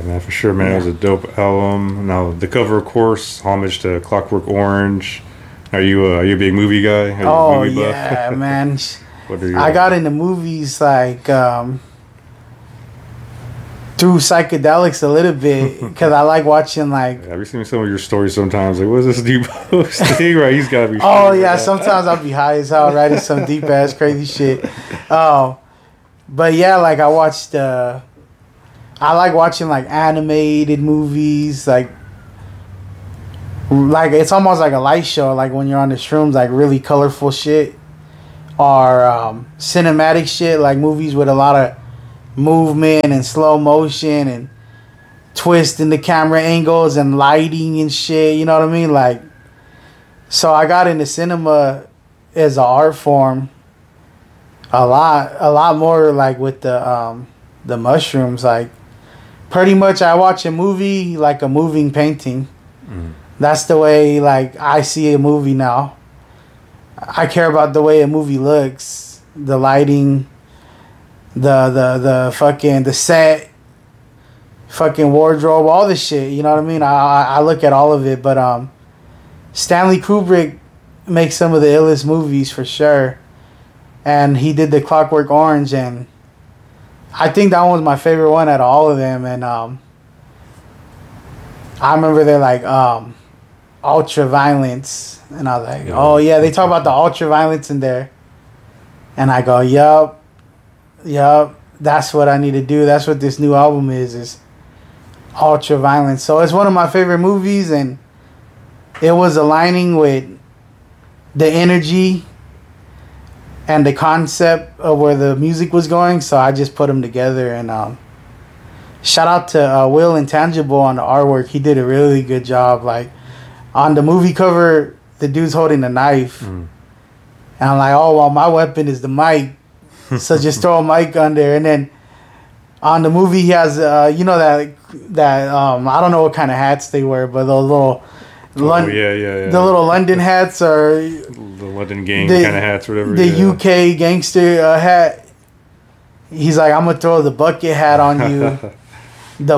man, for sure, man. It was a dope album. Now the cover, of course, homage to Clockwork Orange. Are you a big movie guy? Are you a movie buff? Yeah, man. What are you? I got into movies like through psychedelics a little bit because I like watching like. Have you seen some of your stories sometimes? Like, what's this deep thing? Right, he's got to be. Oh yeah, sometimes I'll be high as hell writing some deep ass crazy shit. But yeah, like I watched. I like watching like animated movies, like it's almost like a light show, like when you're on the shrooms, like really colorful shit, or cinematic shit, like movies with a lot of movement and slow motion and twisting the camera angles and lighting and shit. You know what I mean? Like, so I got into cinema as an art form a lot more, like with the mushrooms, like. Pretty much, I watch a movie like a moving painting. Mm. That's the way, like, I see a movie now. I care about the way a movie looks, the lighting, the fucking the set, fucking wardrobe, all this shit. You know what I mean? I look at all of it, but Stanley Kubrick makes some of the illest movies for sure, and he did the Clockwork Orange and. I think that one was my favorite one out of all of them, and I remember they're like ultra violence, and I was like, oh yeah, they talk about the ultra violence in there, and I go, yup, that's what I need to do. That's what this new album is ultra violence. So it's one of my favorite movies, and it was aligning with the energy and the concept of where the music was going, so I just put them together. And shout out to Will Intangible on the artwork. He did a really good job. Like on the movie cover, the dude's holding a knife, and I'm like, oh well, my weapon is the mic, so just throw a mic on there. And then on the movie, he has you know that I don't know what kind of hats they wear, but those little. The little London hats are the London gang kind of hats, whatever. The UK gangster hat. He's like, I'm gonna throw the bucket hat on you. the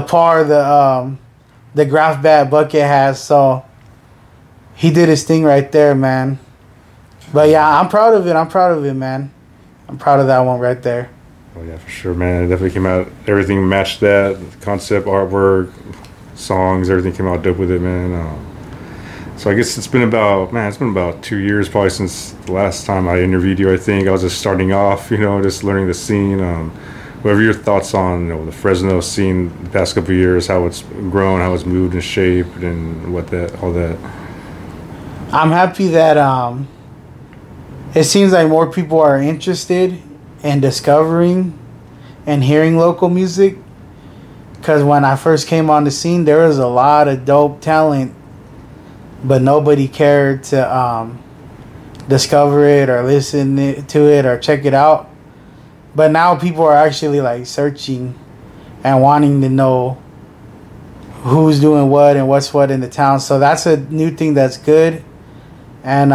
Graf Bat bucket hat. So he did his thing right there, man. But yeah, I'm proud of it. Man. I'm proud of that one right there. Oh yeah, for sure, man. It definitely came out. Everything matched that concept, artwork, songs. Everything came out dope with it, man. So I guess it's been about 2 years probably since the last time I interviewed you. I think I was just starting off, just learning the scene. Whatever your thoughts on the Fresno scene the past couple of years, how it's grown, how it's moved and shaped, and all that. I'm happy that it seems like more people are interested in discovering and hearing local music. Because when I first came on the scene, there was a lot of dope talent. But nobody cared to discover it or listen to it or check it out. But now people are actually like searching and wanting to know who's doing what and what's what in the town. So that's a new thing that's good. And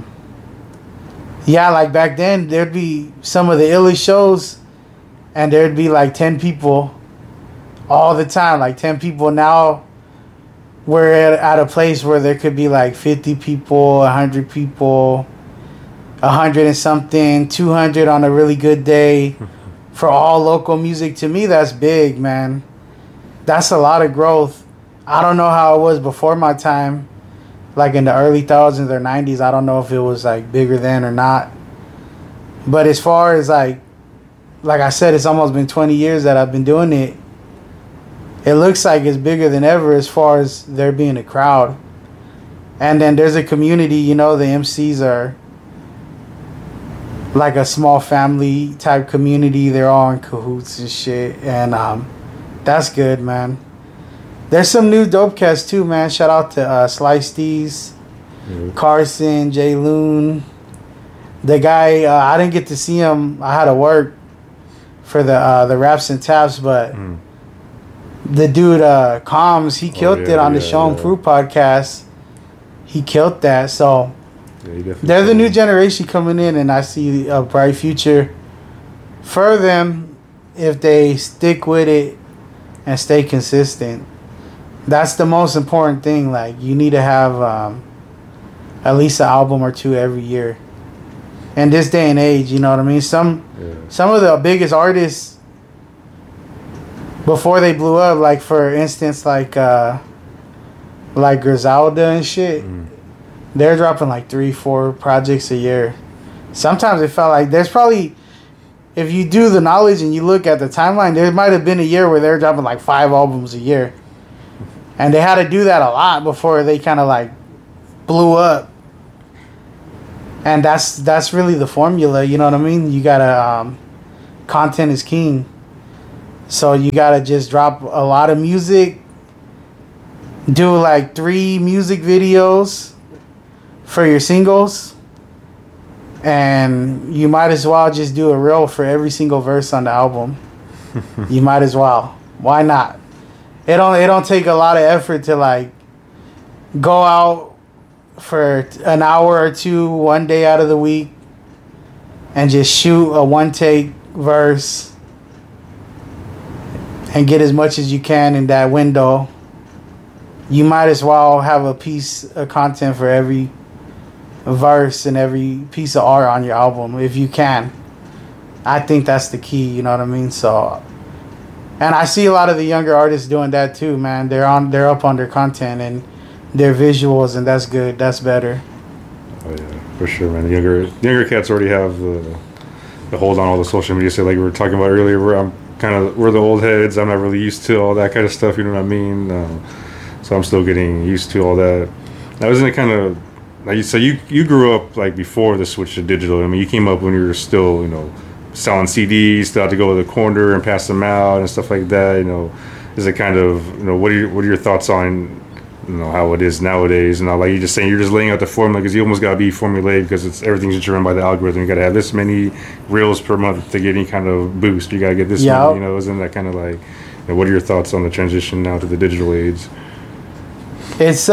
yeah, like back then there'd be some of the illest shows and there'd be like 10 people all the time, like 10 people. Now we're at a place where there could be like 50 people, 100 people, 100 and something, 200 on a really good day for all local music. To me, that's big, man. That's a lot of growth. I don't know how it was before my time, like in the early thousands or 90s. I don't know if it was like bigger then or not. But as far as like I said, it's almost been 20 years that I've been doing it. It looks like it's bigger than ever as far as there being a crowd. And then there's a community, the MCs are like a small family type community. They're all in cahoots and shit. And that's good, man. There's some new dope cats too, man. Shout out to Slice D's, Carson, Jay Loon. The guy, I didn't get to see him. I had to work for the Raps and Taps, but... The dude, Combs, he killed it on the Show 'em Fruit podcast. He killed that. So they're the new generation coming in, and I see a bright future for them if they stick with it and stay consistent. That's the most important thing. Like, you need to have at least an album or two every year. In this day and age, you know what I mean? Some of the biggest artists before they blew up, like for instance, like Griselda and shit, they're dropping like 3-4 projects a year. Sometimes it felt like there's probably, if you do the knowledge and you look at the timeline, there might have been a year where they're dropping like 5 albums a year. And they had to do that a lot before they kind of like blew up. And that's really the formula, you know what I mean? You gotta, content is king. So you gotta just drop a lot of music, do like 3 music videos for your singles, and you might as well just do a reel for every single verse on the album. You might as well. Why not? It don't take a lot of effort to like go out for an hour or two one day out of the week and just shoot a 1-take verse and get as much as you can in that window. You might as well have a piece of content for every verse and every piece of art on your album if you can. I think that's the key, you know what I mean? So, and I see a lot of the younger artists doing that too, man. They're up on their content and their visuals, and that's good. That's better. Oh yeah, for sure, man. The younger cats already have the hold on all the social media. So like we were talking about earlier, we're the old heads. I'm not really used to all that kind of stuff. You know what I mean? So I'm still getting used to all that. Now, isn't it kind of like, so you grew up like before the switch to digital? I mean, you came up when you were still, you know, selling CDs, still had to go to the corner and pass them out and stuff like that. You know, is it kind of, you know, what are your thoughts on, you know, how it is nowadays? And like you're just saying, you're just laying out the formula because you almost got to be formulaic because everything's determined by the algorithm. You got to have this many reels per month to get any kind of boost. You got to get this many, you know, isn't that kind of like, you know, what are your thoughts on the transition now to the digital age? It's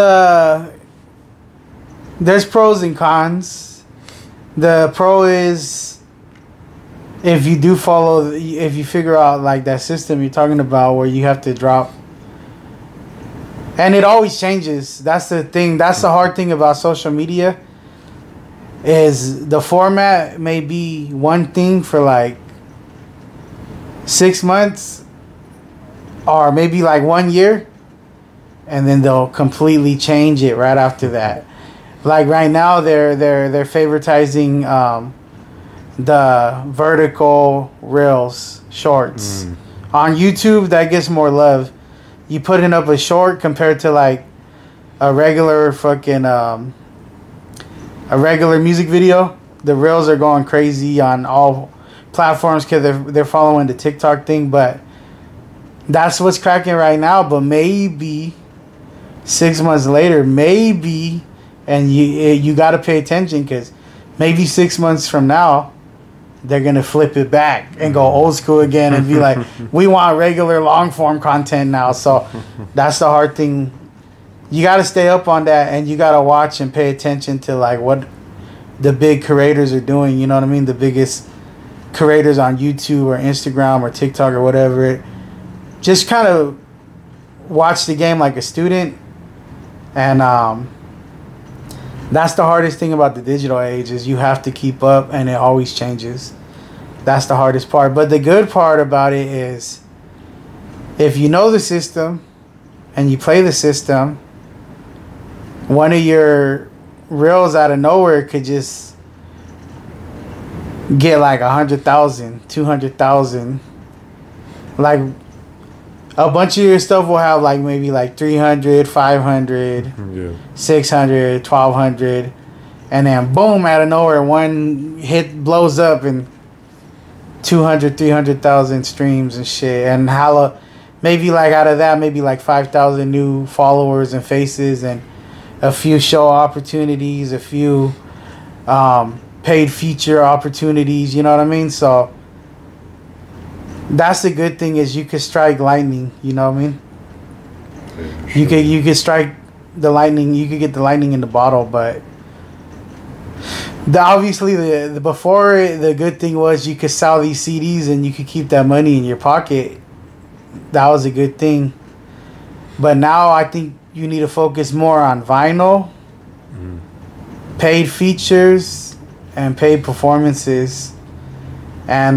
there's pros and cons. The pro is if you figure out like that system you're talking about where you have to drop, and it always changes. That's the thing. That's the hard thing about social media is the format may be one thing for like 6 months or maybe like 1 year, and then they'll completely change it right after that. Like right now, they're favoritizing the vertical reels, shorts. On YouTube, that gets more love. You putting up a short compared to like a regular fucking a regular music video, the reels are going crazy on all platforms because they're following the TikTok thing. But that's what's cracking right now. But maybe 6 months later, maybe, and you got to pay attention because maybe 6 months from now, they're going to flip it back and go old school again and be like, we want regular long form content now. So that's the hard thing. You got to stay up on that, and you got to watch and pay attention to like what the big creators are doing. You know what I mean? The biggest creators on YouTube or Instagram or TikTok or whatever. Just kind of watch the game like a student. And that's the hardest thing about the digital age is you have to keep up, and it always changes. That's the hardest part. But the good part about it is if you know the system and you play the system, one of your reels out of nowhere could just get like 100,000, 200,000. Like a bunch of your stuff will have like maybe like 300, 500, 600, 1,200, and then boom, out of nowhere, one hit blows up and 200, 300,000 streams and shit. And maybe like out of that, maybe like 5,000 new followers and faces and a few show opportunities, a few paid feature opportunities, you know what I mean? So that's the good thing is you could strike lightning, you know what I mean? Yeah, sure. You could strike the lightning, you could get the lightning in the bottle, but obviously the good thing was you could sell these CDs and you could keep that money in your pocket that was a good thing. But now I think you need to focus more on vinyl, paid features, and paid performances. And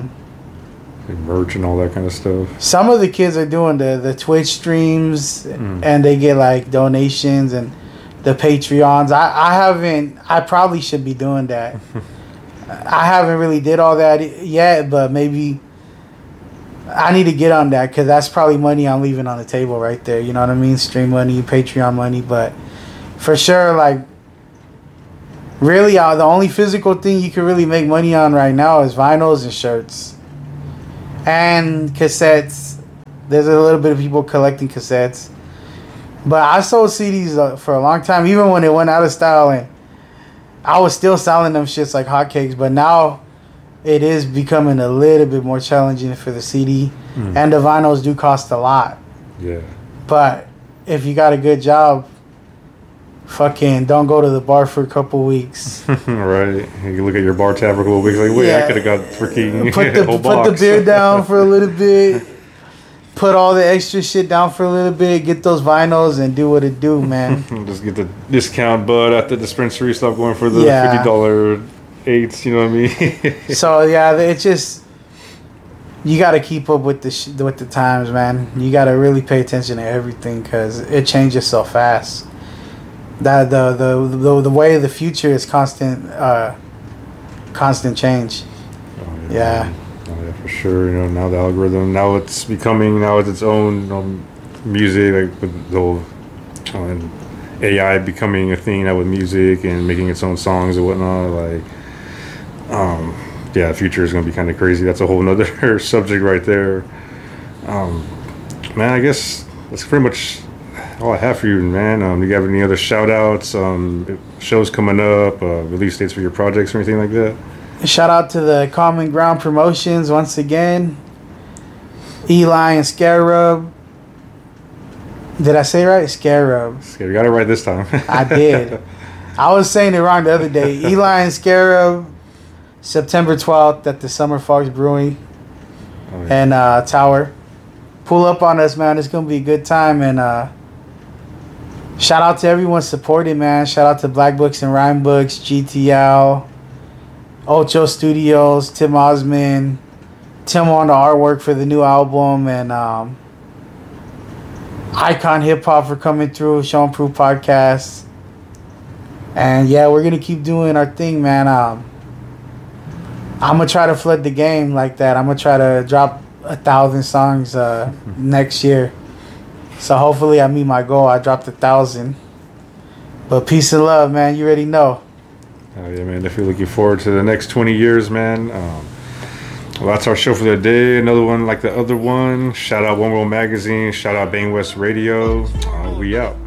merch and all that kind of stuff. some of the kids are doing the Twitch streams, and they get like donations and the Patreons. I probably should be doing that. I haven't really did all that yet, but maybe I need to get on that, because that's probably money I'm leaving on the table right there. You know what I mean? Stream money, Patreon money. But for sure, like, really, the only physical thing you can really make money on right now is vinyls and shirts. And cassettes. There's a little bit of people collecting cassettes. But I sold CDs for a long time, even when it went out of style. And I was still selling them shits like hotcakes. But now it is becoming a little bit more challenging for the CD. And the vinyls do cost a lot. Yeah. But if you got a good job, fucking don't go to the bar for a couple weeks. Right. You look at your bar tab for a couple weeks, like, wait, I could have got freaking put the whole box. Put the beer down for a little bit. Put all the extra shit down for a little bit. Get those vinyls and do what it do, man. Just get the discount bud at the dispensary. Stop going for the $50 eights. You know what I mean? So yeah, it's just, you got to keep up with with the times, man. You got to really pay attention to everything, because it changes so fast. That the way of the future is constant change. Oh, Yeah. Oh, yeah, for sure. You know, now the algorithm, now it's its own music, like with the whole and AI becoming a thing now with music and making its own songs and whatnot. Like, yeah, the future is going to be kind of crazy. That's a whole nother subject right there. Man, I guess that's pretty much all I have for you, man. Do you have any other shout outs, shows coming up, release dates for your projects or anything like that? Shout out to the Common Ground Promotions once again. Eli and Scarab. Did I say it right? Scarab. You got it right this time. I did. I was saying it wrong the other day. Eli and Scarab, September 12th at the Summer Fox Brewing and Tower. Pull up on us, man. It's going to be a good time. And shout out to everyone supporting, man. Shout out to Black Books and Rhyme Books, GTL, Ocho Studios, Tim Osman, Tim on the artwork for the new album, and Icon Hip Hop for coming through, Show and Proof Podcast. And yeah, we're going to keep doing our thing, man. I'm going to try to flood the game like that. I'm going to try to drop 1,000 songs next year. So hopefully I meet my goal. I dropped 1,000. But peace and love, man. You already know. Oh yeah, man. Definitely looking forward to the next 20 years, man. Well, that's our show for the day. Another one like the other one. Shout out One World Magazine. Shout out Bang West Radio. We out.